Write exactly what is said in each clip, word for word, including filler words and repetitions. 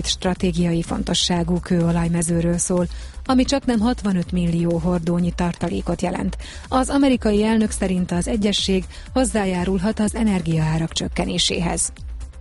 stratégiai fontosságú kőolajmezőről szól, ami csaknem hatvanöt millió hordónyi tartalékot jelent. Az amerikai elnök szerint az egyezség hozzájárulhat az energiaárak csökkenéséhez.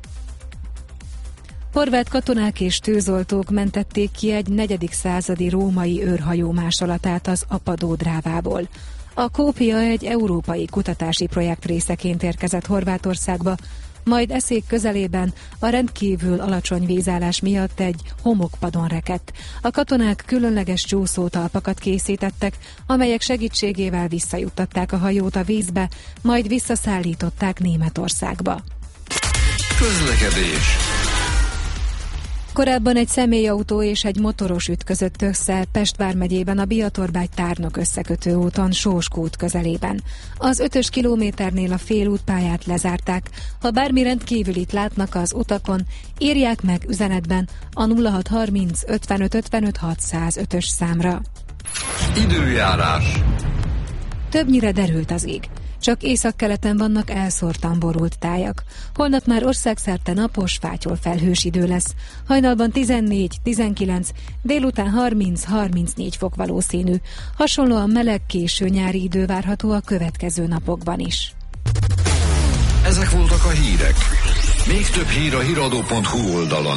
Horvát katonák és tűzoltók mentették ki egy negyedik századi római őrhajó másolatát az Apadó drávából. A kópia egy európai kutatási projekt részeként érkezett Horvátországba, majd eszék közelében a rendkívül alacsony vízállás miatt egy homokpadon rekedt. A katonák különleges csúszótalpakat készítettek, amelyek segítségével visszajuttatták a hajót a vízbe, majd visszaszállították Németországba. Közlekedés. Korábban egy személyautó és egy motoros ütközött össze Pest vármegyében a Biatorbágy-Tárnok összekötő úton Sóskút közelében. Az ötös kilométernél a félútpályát lezárták. Ha bármi rendkívülit látnak az utakon, írják meg üzenetben a nulla hat harminc ötvenöt ötvenöt hatszázötös számra. Időjárás. Többnyire derült az ég. Csak északkeleten vannak elszórtan borult tájak. Holnap már országszerte napos, fátyol felhős idő lesz. Hajnalban tizennégy tizenkilenc, délután harminc harmincnégy fok valószínű. Hasonlóan meleg késő nyári idő várható a következő napokban is. Ezek voltak a hírek. Még több hír a híradó pont hu oldalon.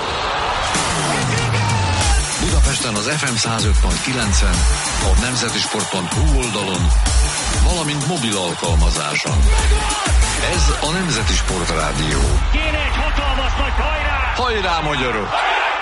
Budapesten az ef em száz öt pont kilencen, a nemzetisport pont hu oldalon, valamint mobil alkalmazáson. Ez a Nemzeti Sport Rádió. Kéne egy hatalmas nagy hajrá! Hajrá, magyarok!